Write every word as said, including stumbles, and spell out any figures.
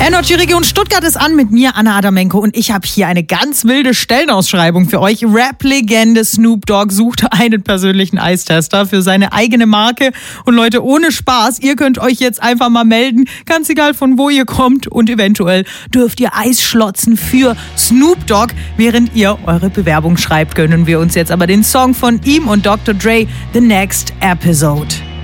Energy Region Stuttgart ist an mit mir, Anna Adamenko, und ich habe hier eine ganz wilde Stellenausschreibung für euch. Rap-Legende Snoop Dogg sucht einen persönlichen Eistester für seine eigene Marke. Und Leute, ohne Spaß, ihr könnt euch jetzt einfach mal melden, ganz egal von wo ihr kommt, und eventuell dürft ihr Eis schlotzen für Snoop Dogg. Während ihr eure Bewerbung schreibt, gönnen wir uns jetzt aber den Song von ihm und Doktor Dre, The Next Episode.